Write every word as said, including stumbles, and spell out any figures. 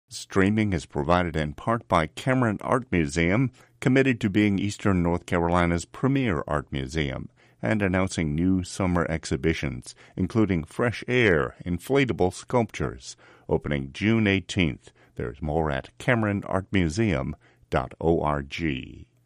Streaming is provided in part by Cameron Art Museum, committed to being Eastern North Carolina's premier art museum, and announcing new summer exhibitions, including Fresh Air inflatable sculptures, opening June eighteenth. There's more at cameron art museum dot org.